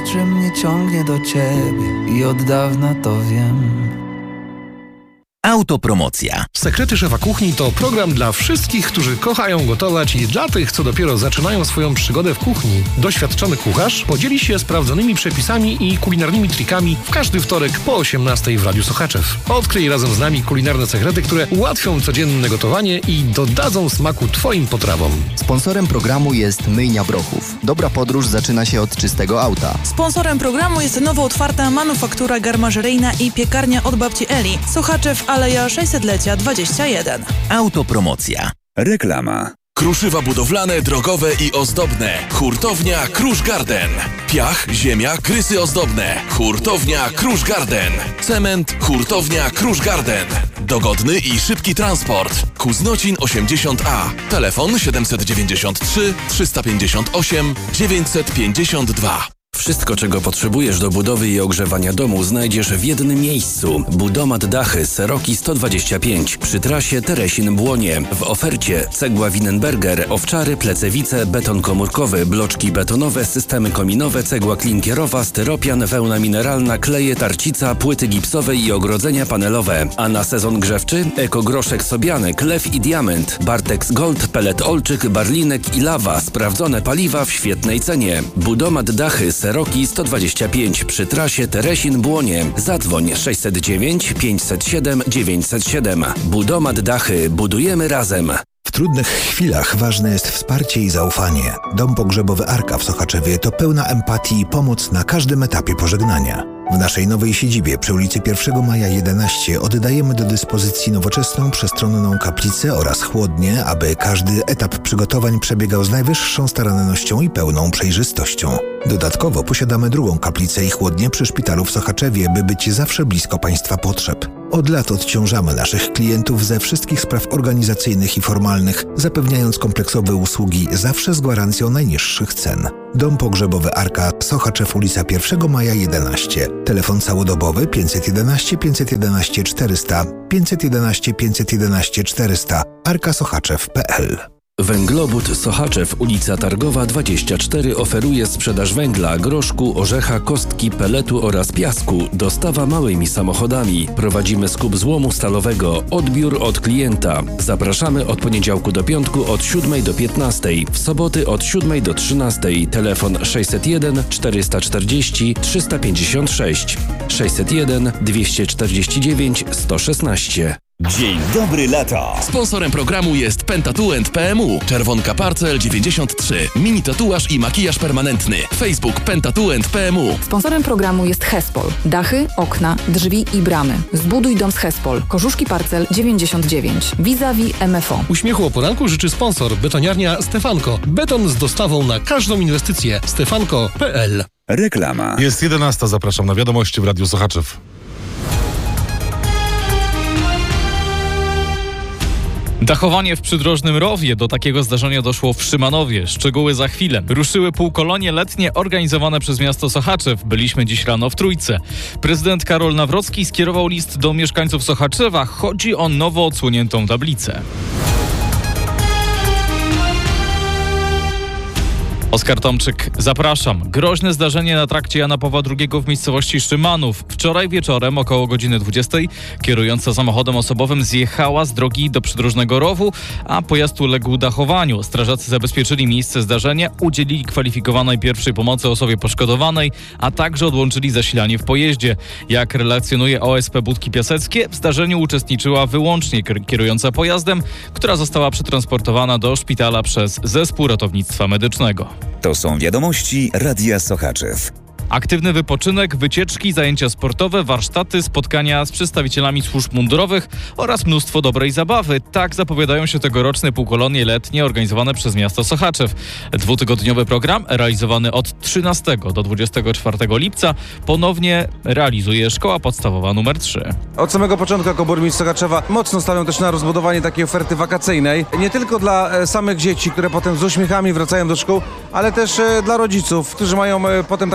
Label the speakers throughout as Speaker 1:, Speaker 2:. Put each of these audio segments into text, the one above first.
Speaker 1: że mnie ciągnie do ciebie i od dawna to wiem.
Speaker 2: Autopromocja.
Speaker 3: Sekrety Szefa Kuchni to program dla wszystkich, którzy kochają gotować i dla tych, co dopiero zaczynają swoją przygodę w kuchni. Doświadczony kucharz podzieli się sprawdzonymi przepisami i kulinarnymi trikami w każdy wtorek po 18:00 w Radiu Sochaczew. Odkryj razem z nami kulinarne sekrety, które ułatwią codzienne gotowanie i dodadzą smaku Twoim potrawom.
Speaker 4: Sponsorem programu jest Myjnia Brochów. Dobra podróż zaczyna się od czystego auta.
Speaker 5: Sponsorem programu jest nowo otwarta manufaktura garmażeryjna i piekarnia od babci Eli. Sochaczew, Aleja 600-lecia 21.
Speaker 2: Autopromocja.
Speaker 6: Reklama.
Speaker 7: Kruszywa budowlane, drogowe i ozdobne. Hurtownia Krusz Garden. Piach, ziemia, krysy ozdobne. Hurtownia Krusz Garden. Cement. Hurtownia Krusz Garden. Dogodny i szybki transport. Kuznocin 80A. Telefon 793 358 952.
Speaker 8: Wszystko, czego potrzebujesz do budowy i ogrzewania domu, znajdziesz w jednym miejscu. Budomat Dachy Seroki 125 przy trasie Teresin-Błonie. W ofercie cegła Winenberger, owczary, plecewice, beton komórkowy, bloczki betonowe, systemy kominowe, cegła klinkierowa, styropian, wełna mineralna, kleje, tarcica, płyty gipsowe i ogrodzenia panelowe. A na sezon grzewczy ekogroszek Sobianek, Lew i Diament, Bartex Gold, pelet Olczyk, Barlinek i Lawa. Sprawdzone paliwa w świetnej cenie. Budomat Dachy Seroki 125 przy trasie Teresin-Błonie. Zadzwoń 609 507 907. Budomat Dachy. Budujemy razem.
Speaker 9: W trudnych chwilach ważne jest wsparcie i zaufanie. Dom pogrzebowy Arka w Sochaczewie to pełna empatii i pomoc na każdym etapie pożegnania. W naszej nowej siedzibie przy ulicy 1 Maja 11 oddajemy do dyspozycji nowoczesną, przestronną kaplicę oraz chłodnię, aby każdy etap przygotowań przebiegał z najwyższą starannością i pełną przejrzystością. Dodatkowo posiadamy drugą kaplicę i chłodnię przy szpitalu w Sochaczewie, by być zawsze blisko Państwa potrzeb. Od lat odciążamy naszych klientów ze wszystkich spraw organizacyjnych i formalnych, zapewniając kompleksowe usługi zawsze z gwarancją najniższych cen. Dom pogrzebowy Arka, Sochaczew, ulica 1 Maja 11. Telefon całodobowy 511 511 400, 511 511 400, arkasoczaczew.pl.
Speaker 8: Węglobud Sochaczew, ulica Targowa 24 oferuje sprzedaż węgla, groszku, orzecha, kostki, peletu oraz piasku. Dostawa małymi samochodami. Prowadzimy skup złomu stalowego. Odbiór od klienta. Zapraszamy od poniedziałku do piątku od 7 do 15. W soboty od 7 do 13. Telefon 601 440 356 601 249 116.
Speaker 6: Dzień dobry lata.
Speaker 7: Sponsorem programu jest Pentatuent PMU. Czerwonka Parcel 93. Mini tatuaż i makijaż permanentny. Facebook Pentatuent PMU.
Speaker 10: Sponsorem programu jest Hespol. Dachy, okna, drzwi i bramy. Zbuduj dom z Hespol. Korzuszki Parcel 99. Vis-a-vis MFO.
Speaker 3: Uśmiechu o poranku życzy sponsor betoniarnia Stefanko. Beton z dostawą na każdą inwestycję. Stefanko.pl.
Speaker 6: Reklama.
Speaker 11: Jest 11. Zapraszam na wiadomości w Radiu Sochaczew.
Speaker 12: Dachowanie w Przydrożnym Rowie. Do takiego zdarzenia doszło w Szymanowie. Szczegóły za chwilę. Ruszyły półkolonie letnie organizowane przez miasto Sochaczew. Byliśmy dziś rano w Trójce. Prezydent Karol Nawrocki skierował list do mieszkańców Sochaczewa. Chodzi o nowo odsłoniętą tablicę. Oskar Tomczyk, zapraszam. Groźne zdarzenie na trakcie Jana Pawła II w miejscowości Szymanów. Wczoraj wieczorem około godziny 20 kierująca samochodem osobowym zjechała z drogi do Przydrożnego Rowu, a pojazd uległ dachowaniu. Strażacy zabezpieczyli miejsce zdarzenia, udzielili kwalifikowanej pierwszej pomocy osobie poszkodowanej, a także odłączyli zasilanie w pojeździe. Jak relacjonuje OSP Budki Piaseckie, w zdarzeniu uczestniczyła wyłącznie kierująca pojazdem, która została przetransportowana do szpitala przez zespół ratownictwa medycznego.
Speaker 6: To są wiadomości Radia Sochaczew.
Speaker 12: Aktywny wypoczynek, wycieczki, zajęcia sportowe, warsztaty, spotkania z przedstawicielami służb mundurowych oraz mnóstwo dobrej zabawy. Tak zapowiadają się tegoroczne półkolonie letnie organizowane przez miasto Sochaczew. Dwutygodniowy program realizowany od 13 do 24 lipca ponownie realizuje Szkoła Podstawowa nr 3.
Speaker 13: Od samego początku jako burmistrz Sochaczewa mocno stawiam też na rozbudowanie takiej oferty wakacyjnej. Nie tylko dla samych dzieci, które potem z uśmiechami wracają do szkół, ale też dla rodziców, którzy mają potem takie przeświadczenie,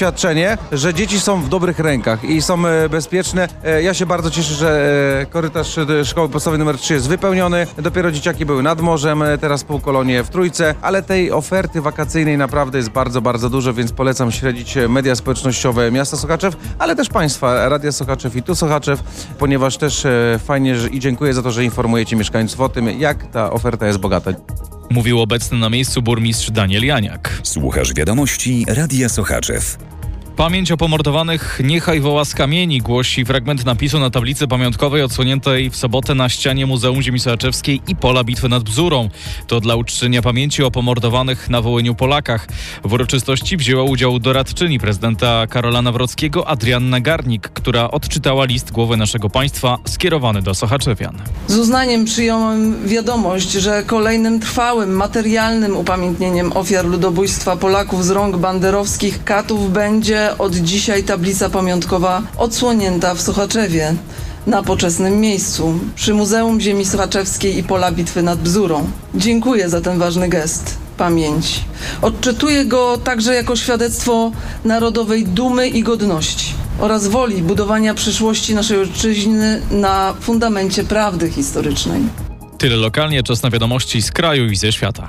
Speaker 13: doświadczenie, że dzieci są w dobrych rękach i są bezpieczne. Ja się bardzo cieszę, że korytarz szkoły podstawowej nr 3 jest wypełniony. Dopiero dzieciaki były nad morzem, teraz półkolonie w Trójce, ale tej oferty wakacyjnej naprawdę jest bardzo, bardzo dużo, więc polecam śledzić media społecznościowe miasta Sochaczew, ale też państwa, Radia Sochaczew i Tu Sochaczew, ponieważ też fajnie i dziękuję za to, że informujecie mieszkańców o tym, jak ta oferta jest bogata.
Speaker 12: Mówił obecny na miejscu burmistrz Daniel Janiak.
Speaker 6: Słuchasz wiadomości Radia Sochaczew.
Speaker 12: Pamięć o pomordowanych niechaj woła z kamieni, głosi fragment napisu na tablicy pamiątkowej odsłoniętej w sobotę na ścianie Muzeum Ziemi Sochaczewskiej i Pola Bitwy nad Bzurą. To dla uczczenia pamięci o pomordowanych na Wołyniu Polakach. W uroczystości wzięła udział doradczyni prezydenta Karola Nawrockiego Adrianna Garnik, która odczytała list głowy naszego państwa skierowany do sochaczewian.
Speaker 2: Z uznaniem przyjąłem wiadomość, że kolejnym trwałym, materialnym upamiętnieniem ofiar ludobójstwa Polaków z rąk banderowskich katów będzie od dzisiaj tablica pamiątkowa odsłonięta w Sochaczewie, na poczesnym miejscu, przy Muzeum Ziemi Sochaczewskiej i Pola Bitwy nad Bzurą. Dziękuję za ten ważny gest pamięci. Odczytuję go także jako świadectwo narodowej dumy i godności oraz woli budowania przyszłości naszej ojczyzny na fundamencie prawdy historycznej.
Speaker 12: Tyle lokalnie, czas na wiadomości z kraju i ze świata.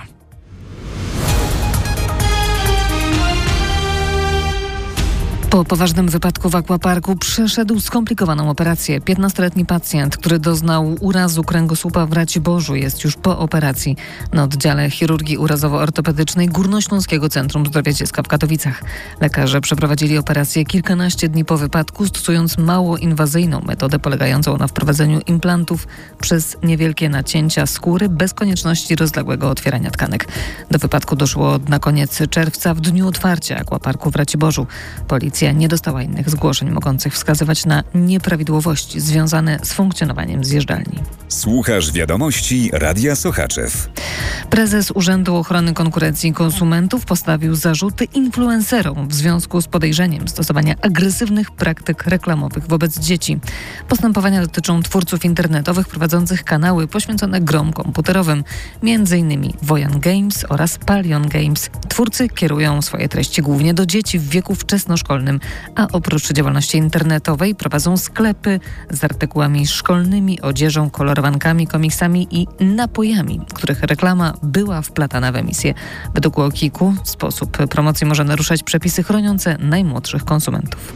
Speaker 14: Po poważnym wypadku w aquaparku przeszedł skomplikowaną operację. 15-letni pacjent, który doznał urazu kręgosłupa w Raciborzu, jest już po operacji na oddziale chirurgii urazowo-ortopedycznej Górnośląskiego Centrum Zdrowia Dziecka w Katowicach. Lekarze przeprowadzili operację kilkanaście dni po wypadku, stosując mało inwazyjną metodę polegającą na wprowadzeniu implantów przez niewielkie nacięcia skóry bez konieczności rozległego otwierania tkanek. Do wypadku doszło na koniec czerwca w dniu otwarcia aquaparku w Raciborzu. Policja nie dostała innych zgłoszeń mogących wskazywać na nieprawidłowości związane z funkcjonowaniem zjeżdżalni.
Speaker 6: Słuchasz wiadomości Radia Sochaczew.
Speaker 14: Prezes Urzędu Ochrony Konkurencji i Konsumentów postawił zarzuty influencerom w związku z podejrzeniem stosowania agresywnych praktyk reklamowych wobec dzieci. Postępowania dotyczą twórców internetowych prowadzących kanały poświęcone grom komputerowym, m.in. Wojan Games oraz Palion Games. Twórcy kierują swoje treści głównie do dzieci w wieku wczesnoszkolnym, a oprócz działalności internetowej prowadzą sklepy z artykułami szkolnymi, odzieżą, kolorowankami, komiksami i napojami, których reklama była wplatana w emisję. Według UOKiK-u sposób promocji może naruszać przepisy chroniące najmłodszych konsumentów.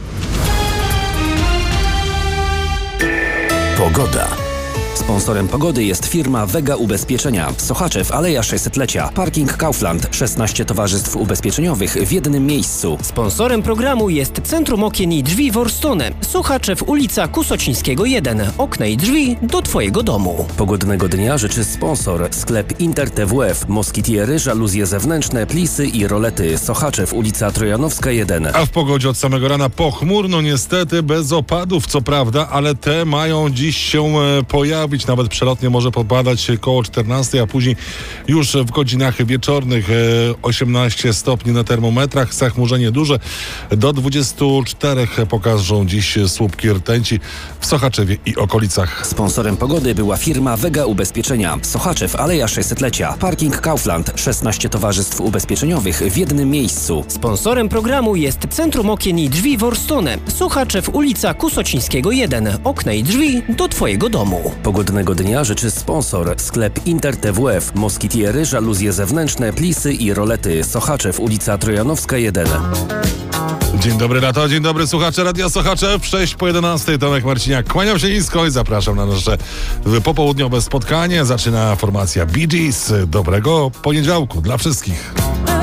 Speaker 8: Pogoda. Sponsorem pogody jest firma Vega Ubezpieczenia. Sochaczew, Aleja 600-lecia. Parking Kaufland. 16 towarzystw ubezpieczeniowych w jednym miejscu.
Speaker 15: Sponsorem programu jest Centrum Okien i Drzwi Worstone. Sochaczew, ulica Kusocińskiego 1. Okna i drzwi do Twojego domu.
Speaker 8: Pogodnego dnia życzy sponsor. Sklep Inter TWF. Moskitiery, żaluzje zewnętrzne, plisy i rolety. Sochaczew, ulica Trojanowska 1.
Speaker 11: A w pogodzie od samego rana pochmurno, niestety bez opadów, co prawda, ale te mają dziś się pojawić. Nawet przelotnie może popadać koło 14, a później już w godzinach wieczornych 18 stopni na termometrach. Zachmurzenie duże. Do 24 pokażą dziś słupki rtęci w Sochaczewie i okolicach.
Speaker 8: Sponsorem pogody była firma Vega Ubezpieczenia. Sochaczew, Aleja 600-lecia. Parking Kaufland. 16 towarzystw ubezpieczeniowych w jednym miejscu.
Speaker 15: Sponsorem programu jest Centrum Okien i Drzwi Worstone. Sochaczew, ulica Kusocińskiego 1. Okna i drzwi do Twojego domu.
Speaker 8: Pogodnego dnia życzy sponsor. Sklep Inter TWF. Moskitiery, żaluzje zewnętrzne, plisy i rolety. Sochaczew, ulica Trojanowska 1.
Speaker 11: Dzień dobry lato, dzień dobry słuchacze Radia Sochaczew. 6 po 11. Tomek Marciniak. Kłaniam się nisko i zapraszam na nasze popołudniowe spotkanie. Zaczyna formacja Bee Gees. Dobrego poniedziałku dla wszystkich.